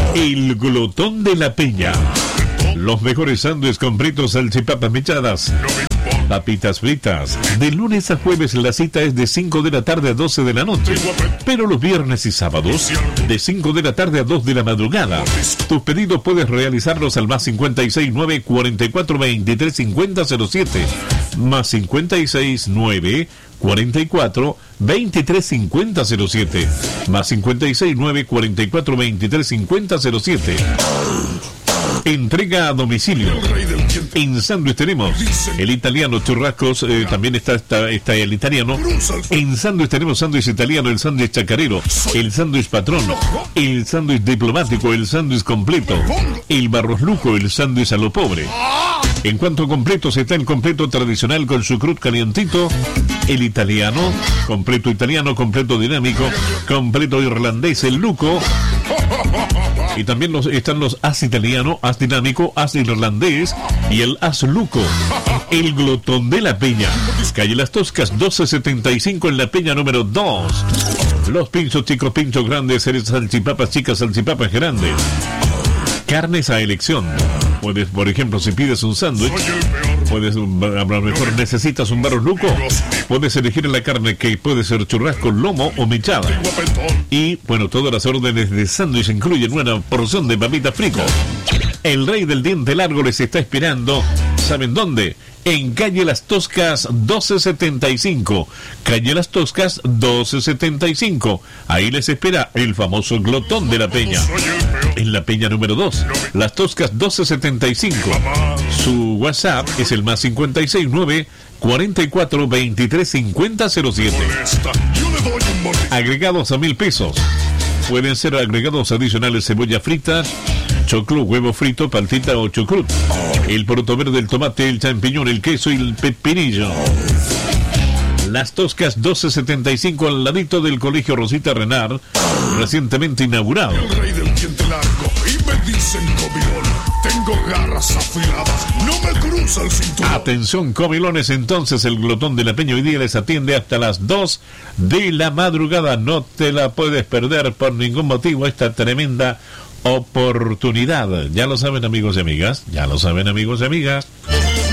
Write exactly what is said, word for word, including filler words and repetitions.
El Glotón de la Peña. Los mejores sándwiches completos, salchipapas mechadas, papitas fritas. De lunes a jueves la cita es de cinco de la tarde a doce de la noche. Pero los viernes y sábados, de cinco de la tarde a dos de la madrugada. Tus pedidos puedes realizarlos al más cincuenta y seis nueve cuarenta y cuatro veintitrés cincuenta cero siete. Más cincuenta y seis nueve cuarenta y cuatro veintitrés cincuenta cero siete. Más cincuenta y seis nueve cuarenta y cuatro veintitrés cincuenta cero siete. Entrega a domicilio. En sándwich tenemos el italiano churrascos, eh, también está, está, está el italiano. En sándwich tenemos sándwich italiano, el sándwich chacarero, el sándwich patrono, el sándwich diplomático, el sándwich completo, el barros luco, el sándwich a lo pobre. En cuanto a completos, está el completo tradicional con su crud calientito, el italiano, completo italiano, completo dinámico, completo irlandés, el luco. Y también los, están los as italiano, as dinámico, as irlandés y el as luco. El Glotón de la Peña. Calle Las Toscas doce setenta y cinco en la Peña número dos. Los pinchos chicos, pinchos grandes, eres salchipapas chicas, salchipapas grandes. Carnes a elección. Puedes, por ejemplo, si pides un sándwich, puedes, a lo mejor necesitas un barro luco, puedes elegir la carne que puede ser churrasco, lomo o mechada. Y, bueno, todas las órdenes de sándwich incluyen una porción de papitas fritas. El rey del diente largo les está esperando. ¿Saben dónde? En Calle Las Toscas doce setenta y cinco. Calle Las Toscas doce setenta y cinco. Ahí les espera el famoso Glotón de la Peña. En la Peña número dos, Las Toscas doce setenta y cinco. Su WhatsApp es el más cincuenta y seis nueve cuarenta y cuatro veintitrés cincuenta cero siete. Agregados a mil pesos. Pueden ser agregados adicionales cebolla frita, choclo, huevo frito, paltita o chucrut, el poroto verde, el tomate, el champiñón, el queso y el pepinillo. Las Toscas doce setenta y cinco al ladito del Colegio Rosita Renard, recientemente inaugurado. El rey del diente largo y me dicen comilón. Tengo garras afiladas, no me cruza el cinturón. Atención comilones, entonces el Glotón de la Peña hoy día les atiende hasta las dos de la madrugada. No te la puedes perder por ningún motivo esta tremenda oportunidad. Ya lo saben amigos y amigas, ya lo saben amigos y amigas.